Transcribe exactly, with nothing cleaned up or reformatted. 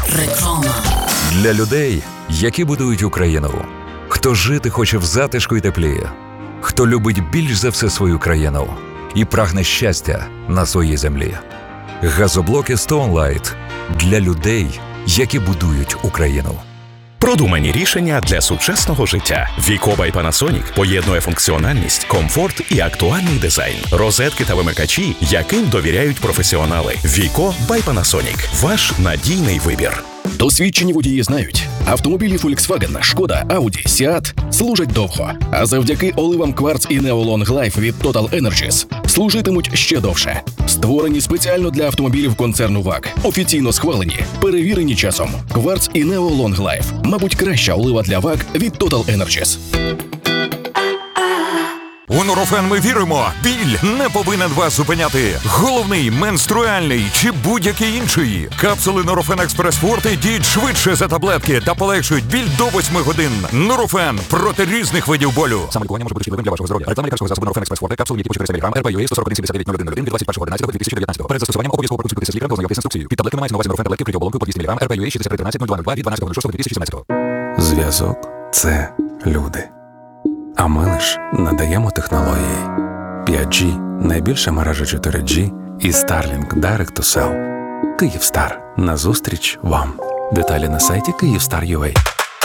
Реклама. Для людей, які будують Україну. Хто жити хоче в затишку й теплі. Хто любить більш за все свою країну і прагне щастя на своїй землі. Газоблоки Stone Light для людей, які будують Україну. Продумані рішення для сучасного життя. Віко by Panasonic поєднує функціональність, комфорт і актуальний дизайн. Розетки та вимикачі, яким довіряють професіонали. Віко by Panasonic. Ваш надійний вибір. Досвідчені водії знають, автомобілі Volkswagen, Шкода, Audi, Seat служать довго, а завдяки оливам Quartz і Neo Long Life від Total Energies служитимуть ще довше. Створені спеціально для автомобілів концерну ВАГ, офіційно схвалені, перевірені часом. Quartz і Neo Long Life, мабуть, краща олива для ВАГ від Total Energies. У Нурофен ми віримо, біль не повинен вас зупиняти. Головний, менструальний чи будь-який інший. Капсули Нурофен Експрес Форте діють швидше за таблетки та полегшують біль до восьми годин. Нурофен проти різних видів болю. Саме лікування може бути шкідливим для вашого здоров'я. Реклама лікарського засобу Нурофен Експрес Форте, капсули типу чотириста міліграм, ар пі ю ей сто сорок один сімдесят дев'ять нуль один нуль один від двадцять першого одинадцятого дві тисячі дев'ятнадцятого. Перед застосуванням обов'язково проконсультуйтеся з лікарем та ознайомтесь з інструкцією. Під таблетками мається на увазі Нурофен таблетки при оболонку по двісті міліграм, ар пі ю ей шістдесят три тринадцять нуль два нуль два від дванадцятого шостого дві тисячі сімнадцятого. Зв'язок – це люди. А ми лиш надаємо технології. п'ять джі – найбільша мережа чотири джі і Starlink Direct to Cell. Київстар. Назустріч вам. Деталі на сайті Київстар крапка ю а.